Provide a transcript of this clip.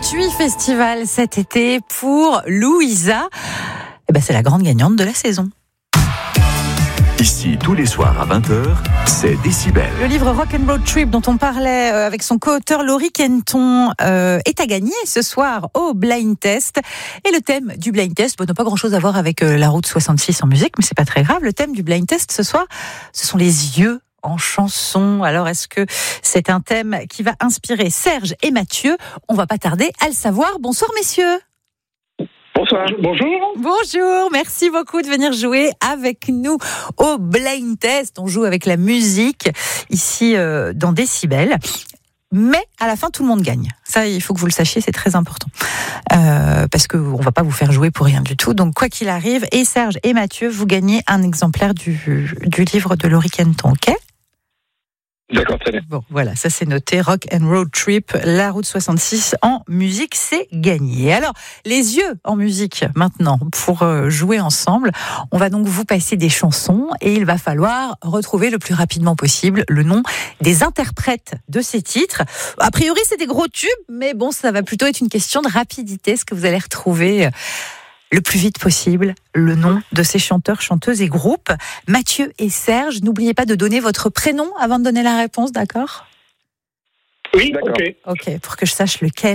48 festivals cet été pour Louisa. C'est la grande gagnante de la saison. Ici, tous les soirs à 20h, c'est Décibel. Le livre Rock and Road Trip dont on parlait avec son co-auteur Laurie Kenton est à gagner ce soir au Blind Test. Et le thème du Blind Test n'a pas grand-chose à voir avec la route 66 en musique, mais c'est pas très grave. Le thème du Blind Test ce soir, ce sont les yeux en chanson. Alors, est-ce que c'est un thème qui va inspirer Serge et Mathieu ? On va pas tarder à le savoir. Bonsoir, messieurs. Bonsoir, bonjour. Bonjour, merci beaucoup de venir jouer avec nous au Blind Test. On joue avec la musique ici dans Décibel. Mais à la fin, tout le monde gagne. Ça, il faut que vous le sachiez, c'est très important. Parce qu'on ne va pas vous faire jouer pour rien du tout. Donc, quoi qu'il arrive, et Serge et Mathieu, vous gagnez un exemplaire du livre de Laurie Kenton, ok ? D'accord, très bien. Bon, voilà, ça c'est noté. Rock and Road Trip, la route 66 en musique, c'est gagné. Alors, les yeux en musique maintenant, pour jouer ensemble. On va donc vous passer des chansons et il va falloir retrouver le plus rapidement possible le nom des interprètes de ces titres. A priori, c'est des gros tubes, mais bon, ça va plutôt être une question de rapidité. Est-ce que vous allez retrouver le plus vite possible le nom de ces chanteurs, chanteuses et groupes? Mathieu et Serge, n'oubliez pas de donner votre prénom avant de donner la réponse, d'accord ? Oui, d'accord. Ok, pour que je sache lequel